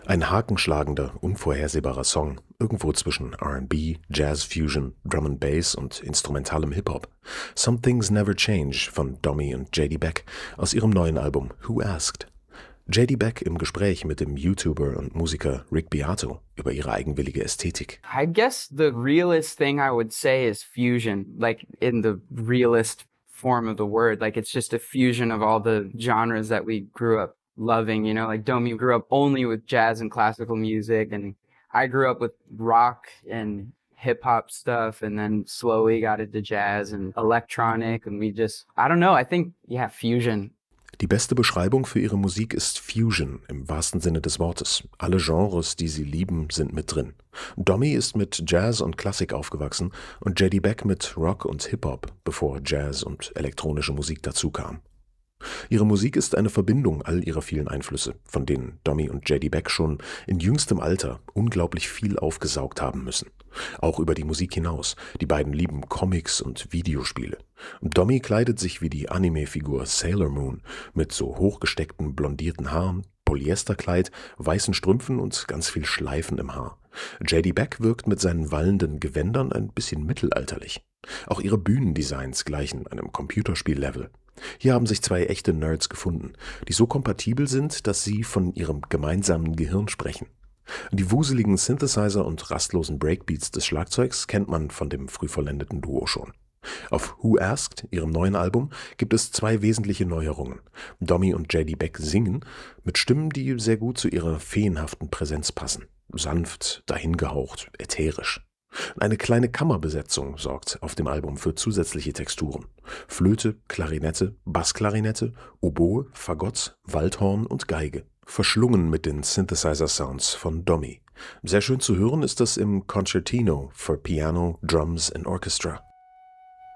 Ein hakenschlagender, unvorhersehbarer Song, irgendwo zwischen R&B, Jazz Fusion, Drum and Bass und instrumentalem Hip-Hop. Some Things Never Change von Domi und JD Beck aus ihrem neuen Album Who Asked. JD Beck im Gespräch mit dem YouTuber und Musiker Rick Beato über ihre eigenwillige Ästhetik. I guess the realest thing I would say is fusion, like in the realest form of the word. Like it's just a fusion of all the genres that we grew up loving, you know, like Domi grew up only with jazz and classical music, and I grew up with rock and hip hop stuff, and then slowly got into jazz and electronic, and I don't know, I think, yeah, fusion. Die beste Beschreibung für ihre Musik ist Fusion im wahrsten Sinne des Wortes. Alle Genres, die sie lieben, sind mit drin. Domi ist mit Jazz und Klassik aufgewachsen und JD Beck mit Rock und Hip-Hop, bevor Jazz und elektronische Musik dazu kam. Ihre Musik ist eine Verbindung all ihrer vielen Einflüsse, von denen Domi und JD Beck schon in jüngstem Alter unglaublich viel aufgesaugt haben müssen. Auch über die Musik hinaus. Die beiden lieben Comics und Videospiele. Domi kleidet sich wie die Anime-Figur Sailor Moon mit so hochgesteckten blondierten Haaren, Polyesterkleid, weißen Strümpfen und ganz viel Schleifen im Haar. JD Beck wirkt mit seinen wallenden Gewändern ein bisschen mittelalterlich. Auch ihre Bühnendesigns gleichen einem Computerspiel-Level. Hier haben sich zwei echte Nerds gefunden, die so kompatibel sind, dass sie von ihrem gemeinsamen Gehirn sprechen. Die wuseligen Synthesizer und rastlosen Breakbeats des Schlagzeugs kennt man von dem früh vollendeten Duo schon. Auf Who Asked, ihrem neuen Album, gibt es zwei wesentliche Neuerungen. Domi und JD Beck singen mit Stimmen, die sehr gut zu ihrer feenhaften Präsenz passen. Sanft, dahingehaucht, ätherisch. Eine kleine Kammerbesetzung sorgt auf dem Album für zusätzliche Texturen. Flöte, Klarinette, Bassklarinette, Oboe, Fagott, Waldhorn und Geige. Verschlungen mit den Synthesizer-Sounds von Domi. Sehr schön zu hören ist das im Concertino for Piano, Drums and Orchestra.